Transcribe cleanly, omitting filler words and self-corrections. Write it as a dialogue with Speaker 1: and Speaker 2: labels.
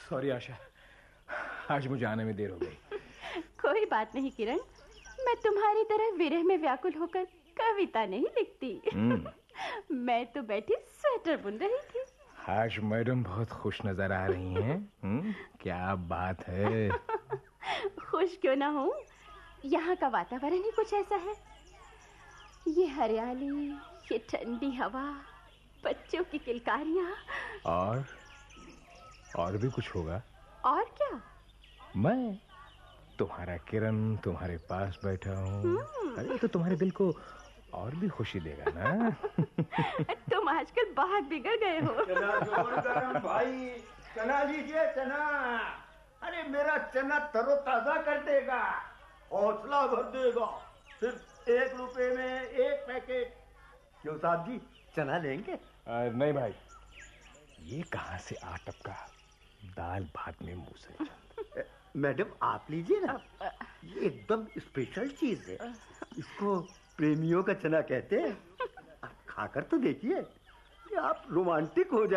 Speaker 1: Sorry आशा, आज मुझे आने में देर हो गई।
Speaker 2: कोई बात नहीं किरण, मैं तुम्हारी तरह विरह में व्याकुल होकर कविता नहीं लिखती। मैं तो बैठी स्वेटर बुन रही थी।
Speaker 1: आज मैडम बहुत खुश नजर आ रही हैं। क्या बात है।
Speaker 2: खुश क्यों ना हूँ, यहाँ का वातावरण ही कुछ ऐसा है। ये हरियाली, ये ठंडी हवा, बच्चों की किलकारियाँ।
Speaker 1: और भी कुछ होगा।
Speaker 2: और क्या?
Speaker 1: मैं तुम्हारा किरण तुम्हारे पास बैठा हूँ। अरे तो तुम्हारे दिल को और भी खुशी देगा ना।
Speaker 2: तुम आजकल बहुत बिगड़ गए हो।
Speaker 3: चना जोड़ गरम भाई, चना लीजिए चना। अरे मेरा चना तरोताजा कर देगा, हौसला भर देगा। सिर्फ 1 रुपए में 1 पैकेट। क्यों साहब जी, चना लेंगे?
Speaker 1: नहीं भाई, ये कहाँ से आ टपका, दाल भात में मुंह से।
Speaker 3: मैडम आप लीजिए ना, ये एकदम स्पेशल चीज है। इसको प्रेमियों का चना कहते हैं। आप खाकर तो देखिए, आप रोमांटिक हो जाए।